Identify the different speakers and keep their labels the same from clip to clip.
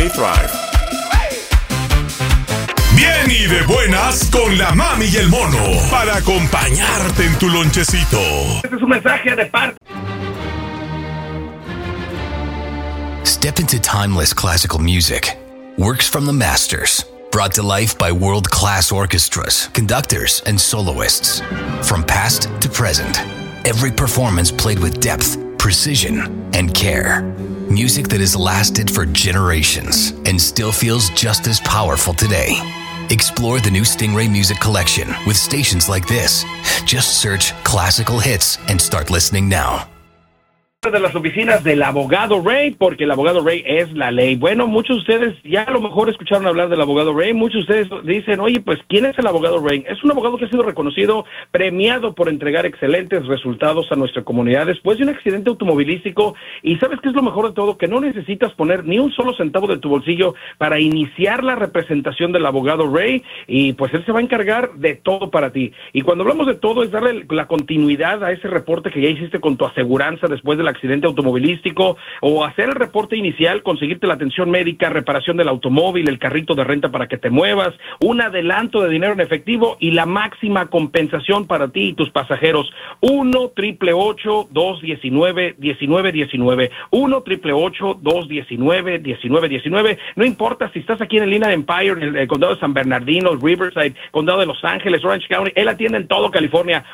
Speaker 1: Stay Thrive. Bien y de buenas con la mami y el mono para acompañarte en tu lonchecito.
Speaker 2: Este es un mensaje de parte.
Speaker 3: Step into timeless classical music. Works from the masters. Brought to life by world-class orchestras, conductors, and soloists. From past to present, every performance played with depth, precision, and care. Music that has lasted for generations and still feels just as powerful today. Explore the new Stingray Music Collection with stations like this. Just search classical hits and start listening now.
Speaker 2: De las oficinas del abogado Ray, porque el abogado Ray es la ley. Bueno, muchos de ustedes ya a lo mejor escucharon hablar del abogado Ray. Muchos de ustedes dicen, oye, pues, ¿quién es el abogado Ray? Es un abogado que ha sido reconocido, premiado por entregar excelentes resultados a nuestra comunidad después de un accidente automovilístico. Y ¿sabes qué es lo mejor de todo? Que no necesitas poner ni un solo centavo de tu bolsillo para iniciar la representación del abogado Ray, y pues él se va a encargar de todo para ti. Y cuando hablamos de todo es darle la continuidad a ese reporte que ya hiciste con tu aseguranza después de la accidente automovilístico, o hacer el reporte inicial, conseguirte la atención médica, reparación del automóvil, el carrito de renta para que te muevas, un adelanto de dinero en efectivo y la máxima compensación para ti y tus pasajeros. 1-888-219-1919. 1-888-219-1919. No importa si estás aquí en el Inland Empire, en el condado de San Bernardino, Riverside, condado de Los Ángeles, Orange County, él atiende en todo California.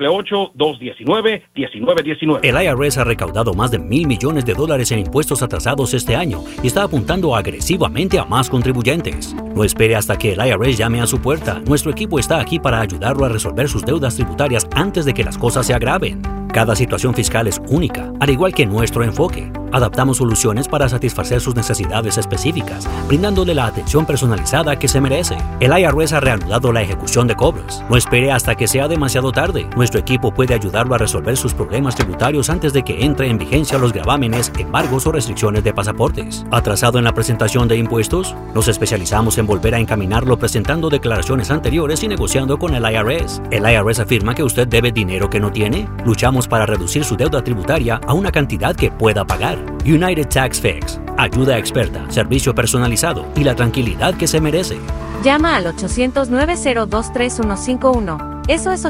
Speaker 2: 1-888-219-1919.
Speaker 4: El IRS ha recaudado más de $1,000 millones en impuestos atrasados este año y está apuntando agresivamente a más contribuyentes. No espere hasta que el IRS llame a su puerta. Nuestro equipo está aquí para ayudarlo a resolver sus deudas tributarias antes de que las cosas se agraven. Cada situación fiscal es única, al igual que nuestro enfoque. Adaptamos soluciones para satisfacer sus necesidades específicas, brindándole la atención personalizada que se merece. El IRS ha reanudado la ejecución de cobros. No espere hasta que sea demasiado tarde. Nuestro equipo puede ayudarlo a resolver sus problemas tributarios antes de que entre en vigencia los gravámenes, embargos o restricciones de pasaportes. ¿Atrasado en la presentación de impuestos? Nos especializamos en volver a encaminarlo presentando declaraciones anteriores y negociando con el IRS. ¿El IRS afirma que usted debe dinero que no tiene? Luchamos para reducir su deuda tributaria a una cantidad que pueda pagar. United Tax Fix. Ayuda experta, servicio personalizado y la tranquilidad que se merece.
Speaker 5: Llama al 800-902-3151. Eso es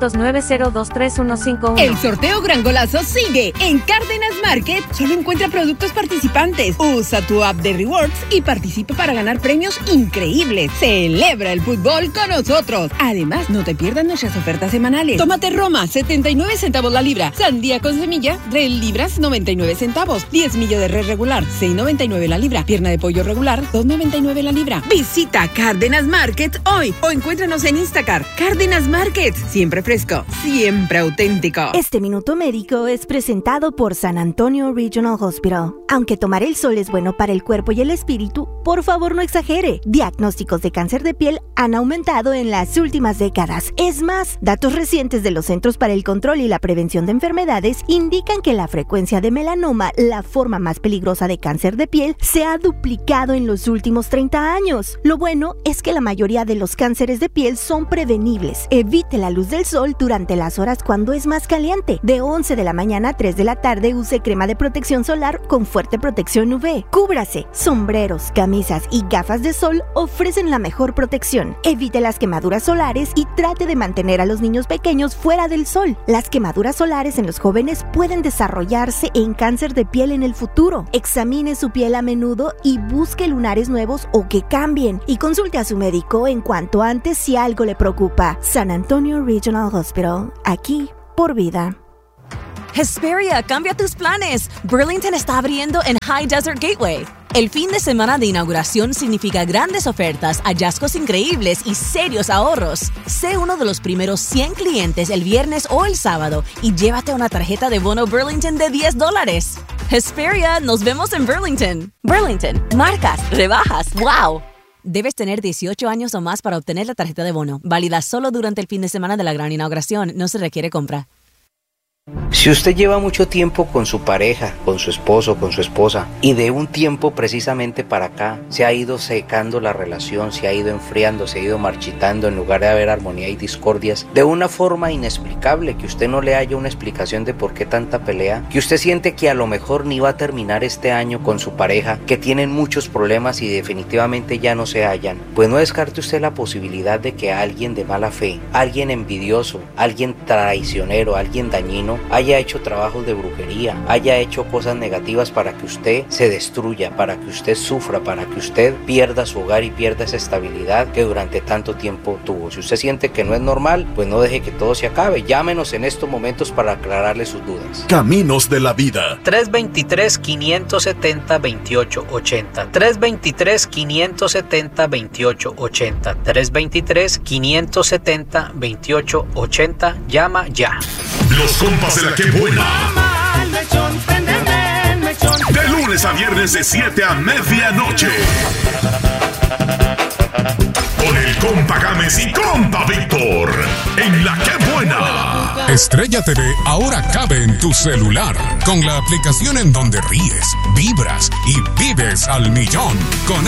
Speaker 5: 800-902-3151.
Speaker 6: El sorteo Gran Golazo sigue. En Cárdenas Market solo encuentra productos participantes. Usa tu app de Rewards y participa para ganar premios increíbles. Celebra el fútbol con nosotros. Además, no te pierdas nuestras ofertas semanales. Tómate Roma, 79 centavos la libra. Sandía con semilla, 3 libras, 99 centavos. 10 millo de res regular, 6.99 la libra. Pierna de pollo regular, 2.99 la libra. Visita Cárdenas Market hoy o encuéntranos en Instacart. Cárdenas Market, siempre fresco, siempre auténtico.
Speaker 7: Este minuto médico es presentado por San Antonio Regional Hospital. Aunque tomar el sol es bueno para el cuerpo y el espíritu, por favor no exagere. Diagnósticos de cáncer de piel han aumentado en las últimas décadas. Es más, datos recientes de los Centros para el Control y la Prevención de Enfermedades indican que la frecuencia de melanoma, la forma más peligrosa de cáncer de piel, se ha duplicado en los últimos 30 años. Lo bueno es que la mayoría de los cánceres de piel son prevenibles. Evite la luz del sol durante las horas cuando es más caliente. De 11 de la mañana a 3 de la tarde use crema de protección solar con fuerte protección UV. Cúbrase. Sombreros, camisas y gafas de sol ofrecen la mejor protección. Evite las quemaduras solares y trate de mantener a los niños pequeños fuera del sol. Las quemaduras solares en los jóvenes pueden desarrollarse en cáncer de piel en el futuro. Examine su piel a menudo y busque lunares nuevos o que cambien. Y consulte a su médico en cuanto antes si algo le preocupa. San Antonio Regional Hospital, aquí por vida.
Speaker 8: Hesperia, cambia tus planes. Burlington está abriendo en High Desert Gateway. El fin de semana de inauguración significa grandes ofertas, hallazgos increíbles y serios ahorros. Sé uno de los primeros 100 clientes el viernes o el sábado y llévate una tarjeta de bono Burlington de $10. Hesperia, nos vemos en Burlington. Burlington, marcas, rebajas, ¡wow! Debes tener 18 años o más para obtener la tarjeta de bono. Válida solo durante el fin de semana de la gran inauguración. No se requiere compra.
Speaker 9: Si usted lleva mucho tiempo con su pareja, con su esposo, con su esposa, y de un tiempo precisamente para acá se ha ido secando la relación, se ha ido enfriando, se ha ido marchitando, en lugar de haber armonía y discordias, de una forma inexplicable, que usted no le haya una explicación de por qué tanta pelea, que usted siente que a lo mejor ni va a terminar este año con su pareja, que tienen muchos problemas y definitivamente ya no se hallan, pues no descarte usted la posibilidad de que alguien de mala fe, alguien envidioso, alguien traicionero, alguien dañino, haya hecho trabajos de brujería, haya hecho cosas negativas para que usted se destruya, para que usted sufra, para que usted pierda su hogar y pierda esa estabilidad que durante tanto tiempo tuvo. Si usted siente que no es normal, pues no deje que todo se acabe. Llámenos en estos momentos para aclararle sus dudas.
Speaker 1: Caminos de la vida.
Speaker 9: 323-570-2880. 323-570-2880. 323-570-2880. Llama ya.
Speaker 1: Los compas de la que buena. De lunes a viernes de 7 a medianoche. Con el compa Gámez y compa Víctor. En la que buena.
Speaker 10: Estrella TV ahora cabe en tu celular. Con la aplicación en donde ríes, vibras y vives al millón. Con